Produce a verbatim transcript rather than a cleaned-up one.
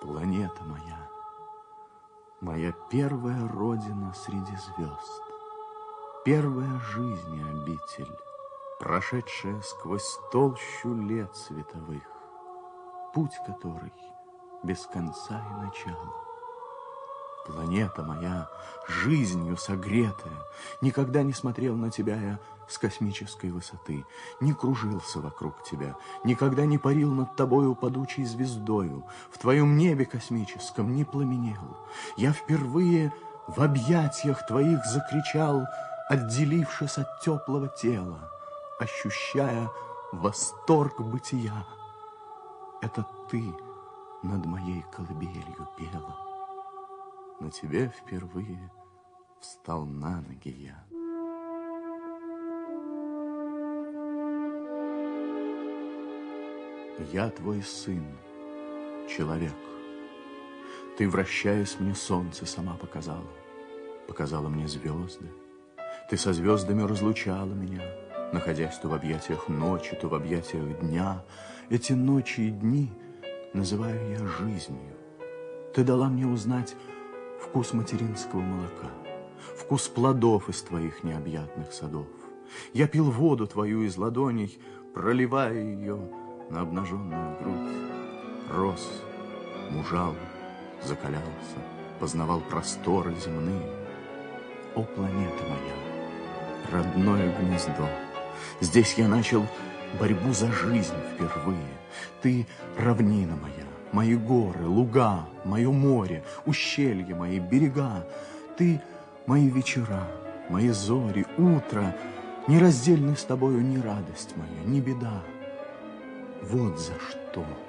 Планета моя, моя первая родина среди звезд, первая жизнь и обитель, прошедшая сквозь толщу лет световых, путь который без конца и начала. Планета моя, жизнью согретая, никогда не смотрел на тебя я с космической высоты, не кружился вокруг тебя, никогда не парил над тобою падучей звездою, в твоем небе космическом не пламенел. Я впервые в объятиях твоих закричал, отделившись от теплого тела, ощущая восторг бытия. Это ты над моей колыбелью пела. На тебе впервые встал на ноги я. Я твой сын, человек. Ты, вращаясь, мне солнце сама показала, показала мне звезды. Ты со звездами разлучала меня, находясь то в объятиях ночи, то в объятиях дня. Эти ночи и дни называю я жизнью. Ты дала мне узнать вкус материнского молока, вкус плодов из твоих необъятных садов. Я пил воду твою из ладоней, проливая ее на обнаженную грудь. Рос, мужал, закалялся, познавал просторы земные. О, планета моя, родное гнездо, здесь я начал борьбу за жизнь впервые. Ты равнина моя, мои горы, луга, мое море, ущелья мои, берега. Ты мои вечера, мои зори, утро, нераздельны с тобою ни радость моя, ни беда. Вот за что